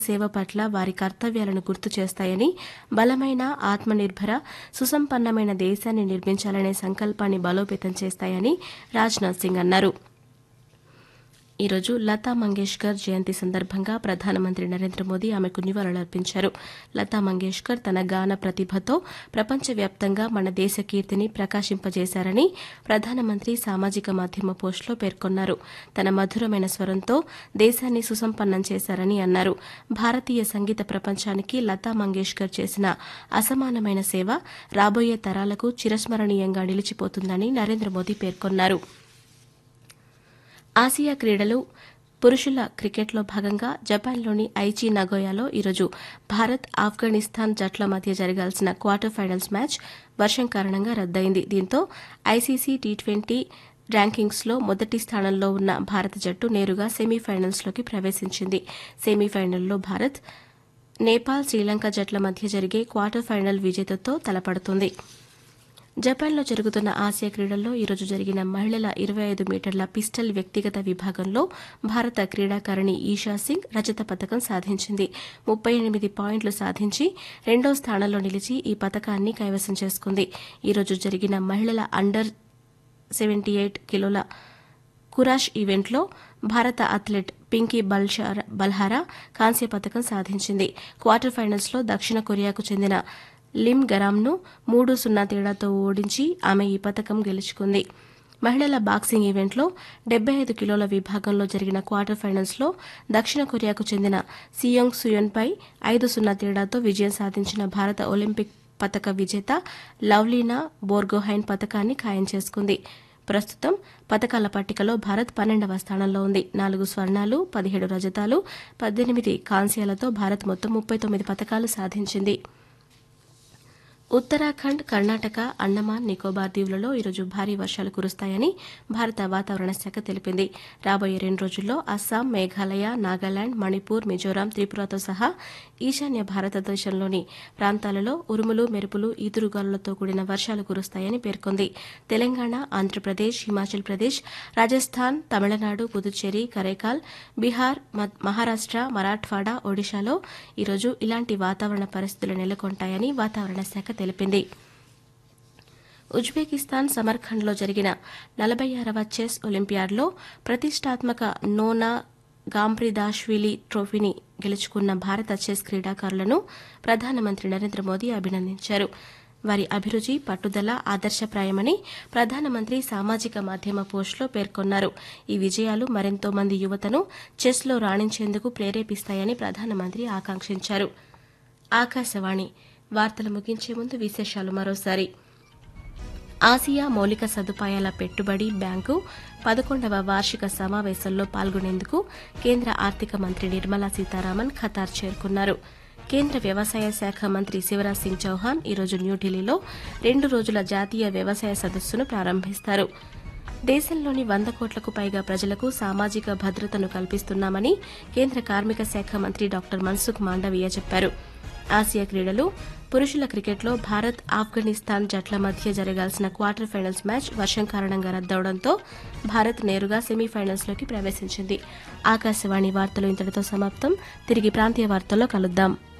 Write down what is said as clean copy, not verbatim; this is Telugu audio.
సేవ పట్ల వారి కర్తవ్యాలను గుర్తు చేస్తాయని, బలమైన, ఆత్మనిర్భర, సుసంపన్నమైన దేశాన్ని నిర్మించాలనే సంకల్పాన్ని బలోపేతం చేస్తాయని రాజ్నాథ్ సింగ్ అన్నారు. ఈరోజు లతా మంగేష్కర్ జయంతి సందర్భంగా ప్రధానమంత్రి నరేంద్ర మోదీ ఆమెకు నివాళులర్పించారు. లతా మంగేష్కర్ తన గాన ప్రతిభతో ప్రపంచవ్యాప్తంగా మన దేశ కీర్తిని ప్రకాశింపజేశారని ప్రధానమంత్రి సామాజిక మాధ్యమ పోస్టులో పేర్కొన్నారు. తన మధురమైన స్వరంతో దేశాన్ని సుసంపన్నం చేశారని అన్నారు. భారతీయ సంగీత ప్రపంచానికి లతా మంగేష్కర్ చేసిన అసమానమైన సేవ రాబోయే తరాలకు చిరస్మరణీయంగా నిలిచిపోతుందని నరేంద్ర మోదీ పేర్కొన్నారు. ఆసియా క్రీడలు పురుషుల క్రికెట్లో భాగంగా జపాన్లోని ఐచి నగోయాలో ఈరోజు భారత్, ఆఫ్ఘనిస్తాన్ జట్ల మధ్య జరగాల్సిన క్వార్టర్ ఫైనల్స్ మ్యాచ్ వర్షం కారణంగా రద్దయింది. దీంతో ఐసీసీ టీ20 ర్యాంకింగ్స్లో మొదటి స్థానంలో ఉన్న భారత జట్టు నేరుగా సెమీఫైనల్స్లోకి ప్రవేశించింది. సెమీఫైనల్లో భారత్, నేపాల్, శ్రీలంక జట్ల మధ్య జరిగే క్వార్టర్ ఫైనల్ విజేతతో తలపడుతుంది. జపాన్లో జరుగుతున్న ఆసియా క్రీడల్లో ఈరోజు జరిగిన మహిళల 25 మీటర్ల పిస్టల్ వ్యక్తిగత విభాగంలో భారత క్రీడాకారిణి ఈషా సింగ్ రజత పతకం సాధించింది. 38 పాయింట్లు సాధించి రెండో స్థానంలో నిలిచి ఈ పతకాన్ని కైవసం చేసుకుంది. ఈరోజు జరిగిన మహిళల అండర్ 78 కిలోల కురాష్ ఈవెంట్లో భారత అథ్లెట్ పింకీ బల్హారా కాంస్య పతకం సాధించింది. క్వార్టర్ ఫైనల్స్లో దక్షిణ కొరియాకు చెందిన లిమ్ గరామ్ను 3-0 తేడాతో ఓడించి ఆమె ఈ పతకం గెలుచుకుంది. మహిళల బాక్సింగ్ ఈవెంట్లో 75 కిలోల విభాగంలో జరిగిన క్వార్టర్ ఫైనల్స్లో దక్షిణ కొరియాకు చెందిన సియోంగ్ సుయోన్పై 5-0 తేడాతో విజయం సాధించిన భారత ఒలింపిక్ పతక విజేత లవ్లీనా బోర్గోహైన్ పతకాన్ని ఖాయం చేసుకుంది. ప్రస్తుతం పతకాల పట్టికలో భారత్ 12వ స్థానంలో ఉంది. 4 స్వర్ణాలు, 17 రజతాలు, 18 కాంస్యాలతో భారత్ మొత్తం 39 పతకాలు సాధించింది. ఉత్తరాఖండ్, కర్ణాటక, అండమాన్, నికోబార్ దీవులలో ఈరోజు భారీ వర్షాలు కురుస్తాయని భారత వాతావరణ శాఖ తెలిపింది. రాబోయే 2 రోజుల్లో అస్సాం, మేఘాలయ, నాగాలాండ్, మణిపూర్, మిజోరాం, త్రిపురతో సహా ఈశాన్య భారతదేశంలోని ప్రాంతాలలో ఉరుములు, మెరుపులు, ఈదురుగాలులతో కూడిన వర్షాలు కురుస్తాయని పేర్కొంది. తెలంగాణ, ఆంధ్రప్రదేశ్, హిమాచల్ ప్రదేశ్, రాజస్థాన్, తమిళనాడు, పుదుచ్చేరి, కరైకాల్, బీహార్, మహారాష్ట, మరాఠ్వాడా, ఒడిశాలో ఈరోజు ఇలాంటి వాతావరణ పరిస్థితులు నెలకొంటాయని వాతావరణ శాఖ తెలిపింది. ఉజ్బెకిస్తాన్ సమర్ఖండ్లో జరిగిన 46వ చెస్ ఒలింపియాడ్లో ప్రతిష్టాత్మక నోనా గాంప్రిదాష్విలి ట్రోఫీని గెలుచుకున్న భారత చెస్ క్రీడాకారులను ప్రధానమంత్రి నరేంద్ర మోదీ అభినందించారు. వారి అభిరుచి, పట్టుదల ఆదర్శప్రాయమని ప్రధానమంత్రి సామాజిక మాధ్యమ పోస్టులో పేర్కొన్నారు. ఈ విజయాలు మరెంతో మంది యువతను చెస్లో రాణించేందుకు ప్రేరేపిస్తాయని ప్రధానమంత్రి ఆకాంక్షించారు. ఆకాశవాణి వార్తలు ముగించే ముందు విశేషాలు మరోసారి. ఆసియా మౌలిక సదుపాయాల పెట్టుబడి బ్యాంకు 11వ వార్షిక సమావేశంలో పాల్గొనేందుకు కేంద్ర ఆర్థిక మంత్రి నిర్మలా సీతారామన్ ఖతార్ చేరుకున్నారు. కేంద్ర వ్యవసాయ శాఖ మంత్రి శివరాజ్ సింగ్ చౌహాన్ ఈరోజు న్యూఢిల్లీలో 2 రోజుల జాతీయ వ్యవసాయ సదస్సును ప్రారంభిస్తారు. దేశంలోని 100 కోట్లకు పైగా ప్రజలకు సామాజిక భద్రతను కల్పిస్తున్నామని కేంద్ర కార్మిక శాఖ మంత్రి డాక్టర్ మన్సుఖ్ మాండవీయ చెప్పారు. ఆసియా క్రీడలు పురుషుల క్రికెట్లో భారత్, ఆఫ్ఘనిస్తాన్ జట్ల మధ్య జరగాల్సిన క్వార్టర్ ఫైనల్స్ మ్యాచ్ వర్షం కారణంగా రద్దవడంతో భారత్ నేరుగా సెమీఫైనల్స్లోకి ప్రవేశించింది. ఆకాశవాణి వార్తలు ఇంతటితో సమాప్తం. తిరిగి ప్రాంతీయ వార్తల్లో కలుద్దాం.